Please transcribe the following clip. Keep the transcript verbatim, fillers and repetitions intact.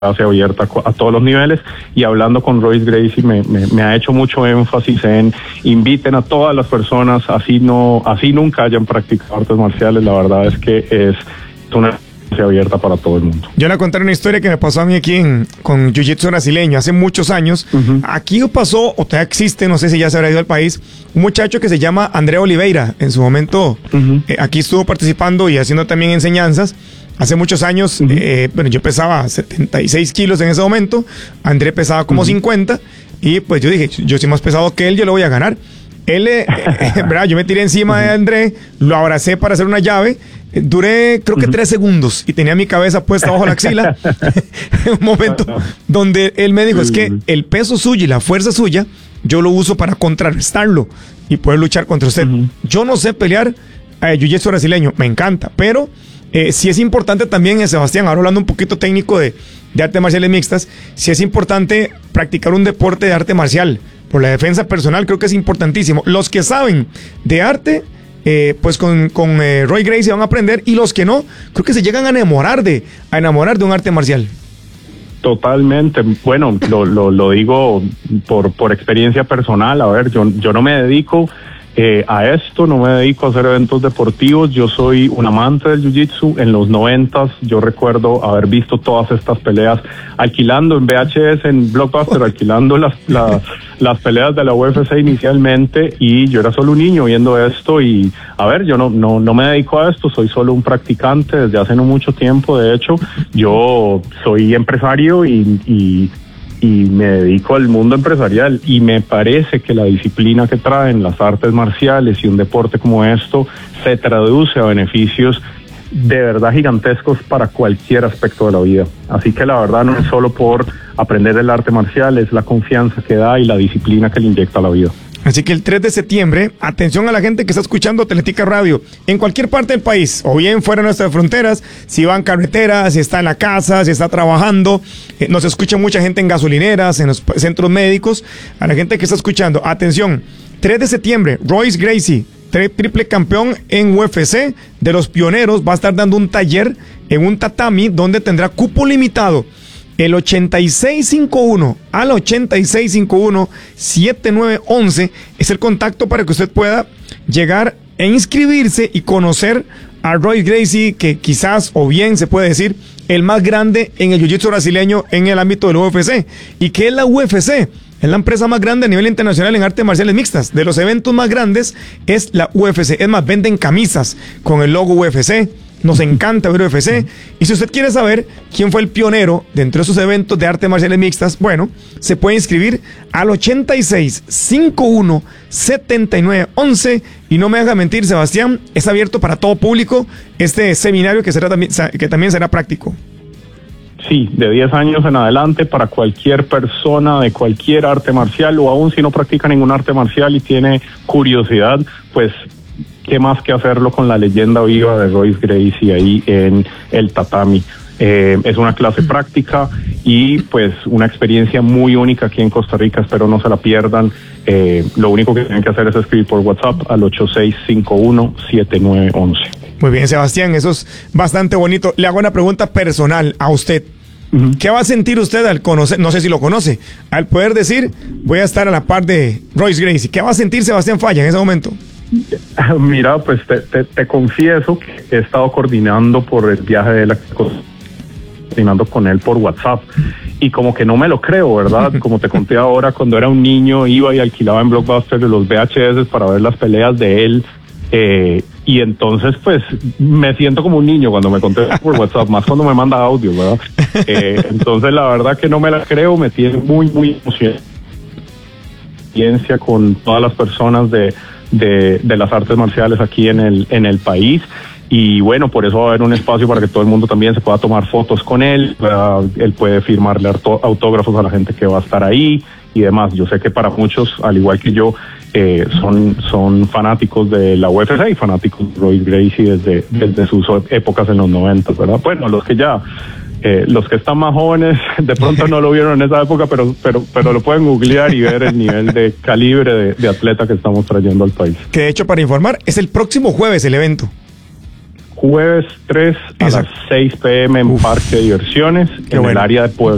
clase abierta a todos los niveles, y hablando con Royce Gracie me, me, me ha hecho mucho énfasis en inviten a todas las personas, así no, así nunca hayan practicado artes marciales. La verdad es que es una clase abierta para todo el mundo. Yo le contaré una historia que me pasó a mí aquí en, con Jiu-Jitsu brasileño hace muchos años. Uh-huh. Aquí pasó, o todavía existe, no sé si ya se habrá ido al país, un muchacho que se llama André Oliveira. En su momento uh-huh. eh, aquí estuvo participando y haciendo también enseñanzas. Hace muchos años, uh-huh. eh, bueno, yo pesaba setenta y seis kilos en ese momento, André pesaba como uh-huh. cincuenta, y pues yo dije, yo soy más pesado que él, yo le voy a ganar. Él, eh, eh, ¿verdad? Yo me tiré encima uh-huh. de André, lo abracé para hacer una llave, eh, duré creo que uh-huh. tres segundos y tenía mi cabeza puesta bajo la axila. Un momento donde él me dijo, uh-huh. es que el peso suyo y la fuerza suya, yo lo uso para contrarrestarlo y poder luchar contra usted. Uh-huh. Yo no sé pelear eh, jiu-jitsu brasileño, me encanta, pero Eh, sí es importante también, eh, Sebastián, ahora hablando un poquito técnico de, de artes marciales mixtas, sí es importante practicar un deporte de arte marcial. Por la defensa personal creo que es importantísimo. Los que saben de arte, eh, pues con, con eh, Royce Gracie van a aprender, y los que no, creo que se llegan a enamorar de, a enamorar de un arte marcial. Totalmente. Bueno, lo, lo, lo digo por, por experiencia personal. A ver, yo, yo no me dedico Eh, a esto, no me dedico a hacer eventos deportivos. Yo soy un amante del jiu-jitsu. En los noventas yo recuerdo haber visto todas estas peleas alquilando en V H S, en Blockbuster, alquilando las, las, las peleas de la U F C inicialmente, y yo era solo un niño viendo esto. Y a ver, yo no, no, no me dedico a esto, soy solo un practicante desde hace no mucho tiempo. De hecho, yo soy empresario y, y y me dedico al mundo empresarial, y me parece que la disciplina que traen las artes marciales y un deporte como esto se traduce a beneficios de verdad gigantescos para cualquier aspecto de la vida. Así que la verdad no es solo por aprender el arte marcial, es la confianza que da y la disciplina que le inyecta a la vida. Así que el tres de septiembre, atención a la gente que está escuchando Atletica Radio en cualquier parte del país, o bien fuera de nuestras fronteras, si va en carretera, si está en la casa, si está trabajando, eh, nos escucha mucha gente en gasolineras, en los centros médicos. A la gente que está escuchando, atención, tres de septiembre, Royce Gracie, triple campeón en U F C, de los pioneros, va a estar dando un taller en un tatami donde tendrá cupo limitado. El ochenta y seis cincuenta y uno al ochenta y seis cincuenta y uno setenta y nueve once es el contacto para que usted pueda llegar e inscribirse y conocer a Royce Gracie, que quizás, o bien se puede decir, el más grande en el jiu-jitsu brasileño en el ámbito del U F C. ¿Y qué es la U F C? Es la empresa más grande a nivel internacional en artes marciales mixtas. De los eventos más grandes es la U F C. Es más, venden camisas con el logo U F C. Nos encanta ver U F C. Y si usted quiere saber quién fue el pionero dentro de esos eventos de artes marciales mixtas, bueno, se puede inscribir al ochenta y seis cincuenta y uno setenta y nueve once. Y no me haga mentir, Sebastián, es abierto para todo público este seminario que, será también, que también será práctico. Sí, de diez años en adelante, para cualquier persona de cualquier arte marcial, o aún si no practica ningún arte marcial y tiene curiosidad, pues qué más que hacerlo con la leyenda viva de Royce Gracie ahí en el tatami. Eh, es una clase práctica y pues una experiencia muy única aquí en Costa Rica. Espero no se la pierdan. Eh, lo único que tienen que hacer es escribir por WhatsApp al ocho seis cinco uno siete nueve once. Muy bien, Sebastián, eso es bastante bonito. Le hago una pregunta personal a usted. Uh-huh. ¿Qué va a sentir usted al conocer, no sé si lo conoce, al poder decir, voy a estar a la par de Royce Gracie? ¿Qué va a sentir Sebastián Falla en ese momento? Mira, pues te, te, te confieso que he estado coordinando por el viaje de la coordinando con él por WhatsApp, y como que no me lo creo, ¿verdad? Como te conté ahora, cuando era un niño iba y alquilaba en Blockbuster los V H S para ver las peleas de él, eh, y entonces pues me siento como un niño cuando me contesta por WhatsApp, más cuando me manda audio, ¿verdad? Eh, entonces la verdad que no me la creo, me tiene muy muy emocionado con todas las personas de De, de las artes marciales aquí en el en el país, y bueno, por eso va a haber un espacio para que todo el mundo también se pueda tomar fotos con él, uh, él puede firmarle autógrafos a la gente que va a estar ahí y demás. Yo sé que para muchos, al igual que yo, eh, son son fanáticos de la U F C y fanáticos de Royce Gracie desde, desde sus épocas en los noventa, ¿verdad? Bueno, los que ya Eh, los que están más jóvenes de pronto no lo vieron en esa época, pero pero pero lo pueden googlear y ver el nivel de calibre de, de atleta que estamos trayendo al país. Que de hecho, para informar, es el próximo jueves el evento. Jueves tres a Exacto. las seis p m en Uf, Parque de Diversiones, en bueno. el área de Puebla.